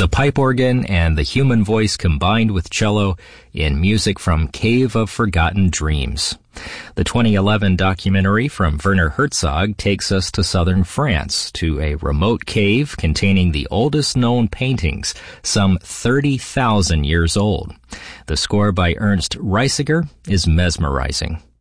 the pipe organ and the human voice combined with cello in music from Cave of Forgotten Dreams. The 2011 documentary from Werner Herzog takes us to southern France, to a remote cave containing the oldest known paintings, some 30,000 years old. The score by Ernst Reisiger is mesmerizing.